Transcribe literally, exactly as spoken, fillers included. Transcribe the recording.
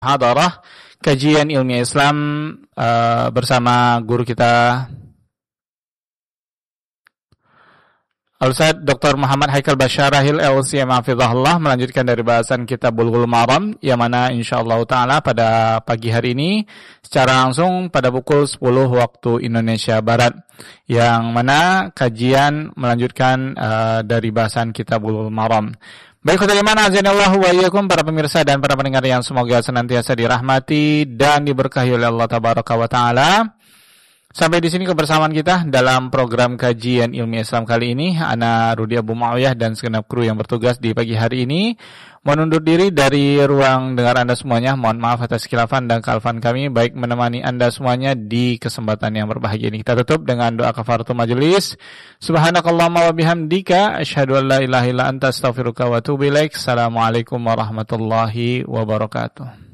Hadarah kajian ilmiah Islam uh, bersama guru kita Al-Ustaz Doktor Muhammad Haikal Basyarahil L C M hafizahullah, melanjutkan dari bahasan kitab Bulughul Maram, yang mana insyaallah taala pada pagi hari ini secara langsung pada pukul sepuluh waktu Indonesia Barat, yang mana kajian melanjutkan uh, dari bahasan kitab Bulughul Maram. Baik, khotbah iman azanillahu wa iyyakum, para pemirsa dan para pendengar yang semoga senantiasa dirahmati dan diberkahi oleh Allah tabaraka wa taala. Sampai di sini kebersamaan kita dalam program kajian ilmiah Islam kali ini. Ana Rudi Abu Muawiyah dan segenap kru yang bertugas di pagi hari ini mohon undur diri dari ruang dengar Anda semuanya. Mohon maaf atas khilafan dan kealfan kami, baik menemani Anda semuanya di kesempatan yang berbahagia ini. Kita tutup dengan doa kafaratul majelis. Subhanakallahumma wa bihamdika asyhadu an la ilaha illa anta astaghfiruka wa atubu ilaik. Assalamualaikum warahmatullahi wabarakatuh.